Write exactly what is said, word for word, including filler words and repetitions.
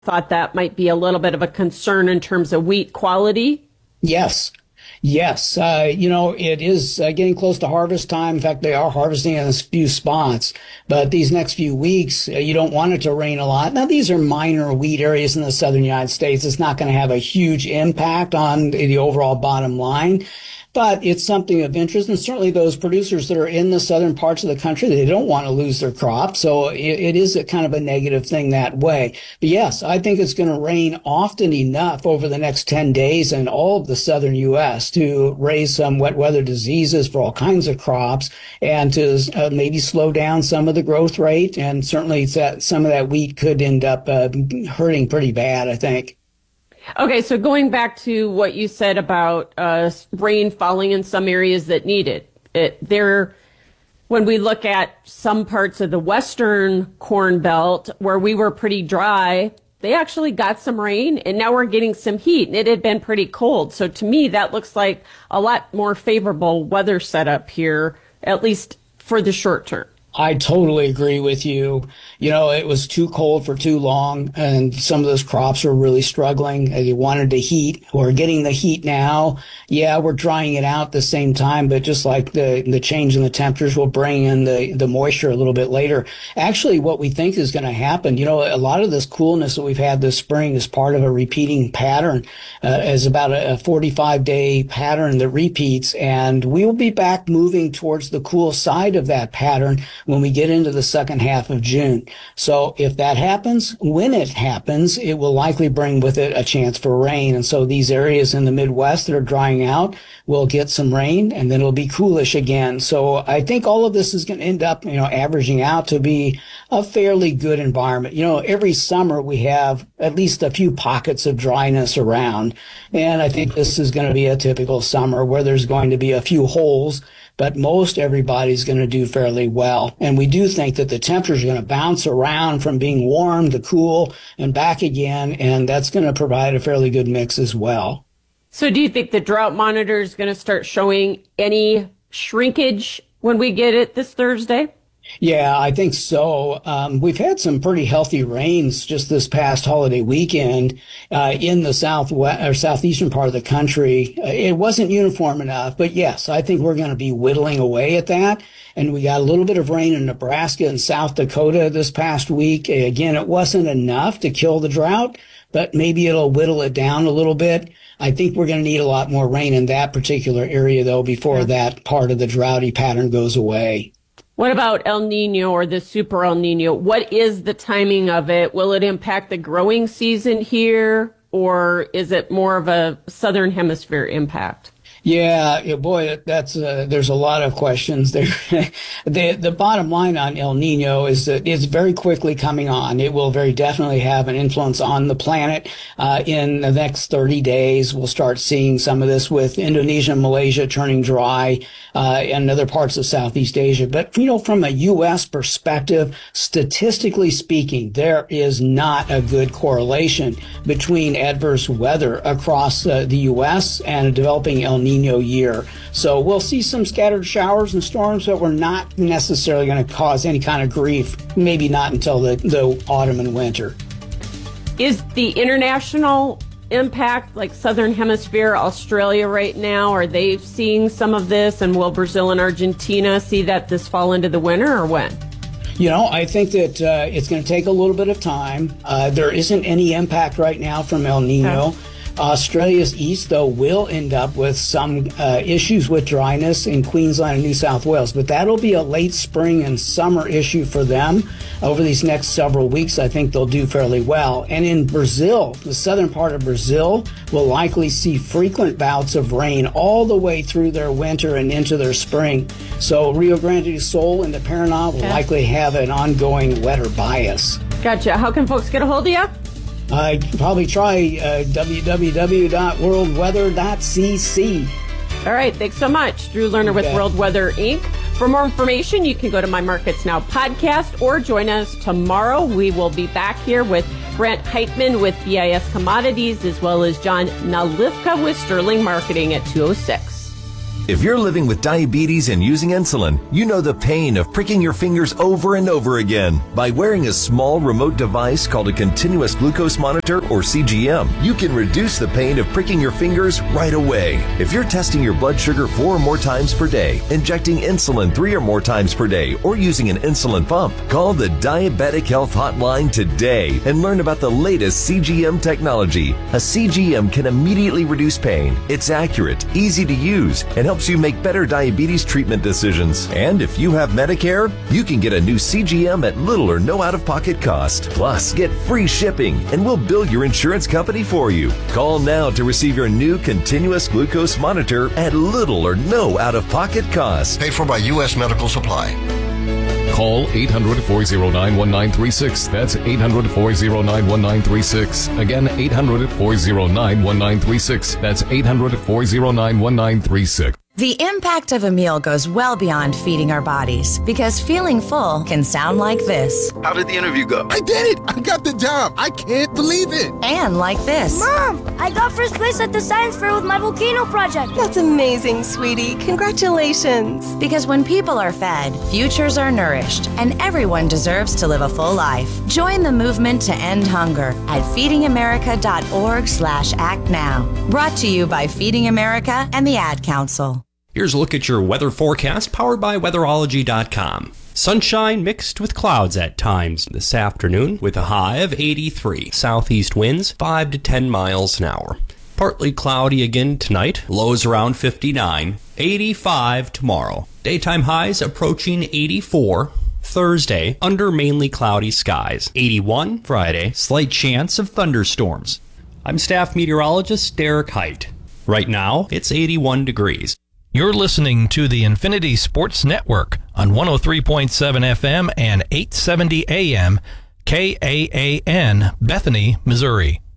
thought that might be a little bit of a concern in terms of wheat quality. Yes. Yes. Uh, you know, it is uh, getting close to harvest time. In fact, they are harvesting in a few spots. But these next few weeks, uh, you don't want it to rain a lot. Now, these are minor wheat areas in the southern United States. It's not going to have a huge impact on the overall bottom line. But it's something of interest, and certainly those producers that are in the southern parts of the country, they don't want to lose their crop. So it, it is a kind of a negative thing that way. But yes, I think it's going to rain often enough over the next ten days in all of the southern U S to raise some wet weather diseases for all kinds of crops and to uh, maybe slow down some of the growth rate. And certainly that some of that wheat could end up uh, hurting pretty bad, I think. Okay, so going back to what you said about uh, rain falling in some areas that need it, it there, when we look at some parts of the western corn belt where we were pretty dry, they actually got some rain, and now we're getting some heat, and it had been pretty cold. So to me, that looks like a lot more favorable weather setup here, at least for the short term. I totally agree with you. You know, it was too cold for too long, and some of those crops were really struggling. They wanted the heat. We're getting the heat now. Yeah, we're drying it out at the same time, but just like the, the change in the temperatures will bring in the, the moisture a little bit later. Actually, what we think is going to happen, you know, a lot of this coolness that we've had this spring is part of a repeating pattern, uh, is about a forty-five day pattern that repeats, and we will be back moving towards the cool side of that pattern when we get into the second half of June. So if that happens, when it happens, it will likely bring with it a chance for rain. And so these areas in the Midwest that are drying out will get some rain, and then it'll be coolish again. So I think all of this is going to end up, you know, averaging out to be a fairly good environment. You know, every summer we have at least a few pockets of dryness around. And I think this is going to be a typical summer where there's going to be a few holes, but most everybody's going to do fairly well. And we do think that the temperatures are going to bounce around from being warm to cool and back again, and that's going to provide a fairly good mix as well. So do you think the drought monitor is going to start showing any shrinkage when we get it this Thursday? Yeah, I think so. Um, we've had some pretty healthy rains just this past holiday weekend uh, in the southwest or southeastern part of the country. Uh, it wasn't uniform enough, but yes, I think we're going to be whittling away at that. And we got a little bit of rain in Nebraska and South Dakota this past week. Again, it wasn't enough to kill the drought, but maybe it'll whittle it down a little bit. I think we're going to need a lot more rain in that particular area, though, before yeah. that part of the droughty pattern goes away. What about El Nino or the Super El Nino? What is the timing of it? Will it impact the growing season here, or is it more of a Southern Hemisphere impact? Yeah, yeah, boy, that's uh, there's a lot of questions there. the the bottom line on El Nino is that it's very quickly coming on. It will very definitely have an influence on the planet. Uh, in the next thirty days, we'll start seeing some of this with Indonesia and Malaysia turning dry, uh, and other parts of Southeast Asia. But, you know, from a U S perspective, statistically speaking, there is not a good correlation between adverse weather across uh, the U S and a developing El Nino Nino year. So we'll see some scattered showers and storms, but we're not necessarily going to cause any kind of grief, maybe not until the, the autumn and winter. Is the international impact, like Southern Hemisphere, Australia right now, are they seeing some of this? And will Brazil and Argentina see that this fall into the winter, or when? You know, I think that uh, it's going to take a little bit of time. Uh, there isn't any impact right now from El Nino. Okay. Australia's east, though, will end up with some uh, issues with dryness in Queensland and New South Wales, but that'll be a late spring and summer issue for them. Over these next several weeks, I think they'll do fairly well. And in Brazil, the southern part of Brazil will likely see frequent bouts of rain all the way through their winter and into their spring. So Rio Grande do Sul and the Paraná will okay. likely have an ongoing wetter bias. Gotcha. How can folks get a hold of you? Uh, probably try uh, w w w dot world weather dot c c. All right. Thanks so much. Drew Lerner with World Weather Incorporated. For more information, you can go to My Markets Now podcast or join us tomorrow. We will be back here with Brent Heitman with B I S Commodities, as well as John Nalivka with Sterling Marketing at two oh six. If you're living with diabetes and using insulin, you know the pain of pricking your fingers over and over again. By wearing a small remote device called a continuous glucose monitor, or C G M, you can reduce the pain of pricking your fingers right away. If you're testing your blood sugar four or more times per day, injecting insulin three or more times per day, or using an insulin pump, call the Diabetic Health Hotline today and learn about the latest C G M technology. A C G M can immediately reduce pain. It's accurate, easy to use, and helps you make better diabetes treatment decisions. And if you have Medicare, you can get a new C G M at little or no out-of-pocket cost. Plus, get free shipping, and we'll bill your insurance company for you. Call now to receive your new continuous glucose monitor at little or no out-of-pocket cost. Paid for by U S Medical Supply. Call eight hundred, four oh nine, one nine three six. That's eight hundred, four oh nine, one nine three six. Again, eight hundred, four oh nine, one nine three six. That's eight hundred, four oh nine, one nine three six. The impact of a meal goes well beyond feeding our bodies, because feeling full can sound like this. How did the interview go? I did it! I got the job! I can't believe it! And like this. Mom, I got first place at the science fair with my volcano project. That's amazing, sweetie. Congratulations. Because when people are fed, futures are nourished, and everyone deserves to live a full life. Join the movement to end hunger at feedingamerica.org slash act now. Brought to you by Feeding America and the Ad Council. Here's a look at your weather forecast powered by weatherology dot com. Sunshine mixed with clouds at times this afternoon with a high of eighty-three. Southeast winds five to ten miles an hour. Partly cloudy again tonight. Lows around fifty-nine. eighty-five tomorrow. Daytime highs approaching eighty-four. Thursday under mainly cloudy skies. eighty-one Friday. Slight chance of thunderstorms. I'm staff meteorologist Derek Height. Right now it's eighty-one degrees. You're listening to the Infinity Sports Network on one oh three point seven F M and eight seventy A M, K A A N, Bethany, Missouri.